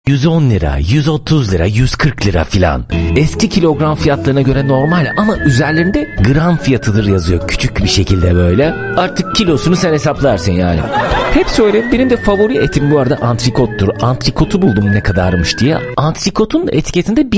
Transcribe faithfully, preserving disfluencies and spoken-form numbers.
yüz on lira, yüz otuz lira, yüz kırk lira filan. Eski kilogram fiyatlarına göre normal ama üzerlerinde gram fiyatıdır yazıyor küçük bir şekilde böyle. Artık kilosunu sen hesaplarsın yani. Hepsi öyle. Benim de favori etim bu arada antrikottur. Antrikotu buldum ne kadarmış diye. Antrikotun etiketinde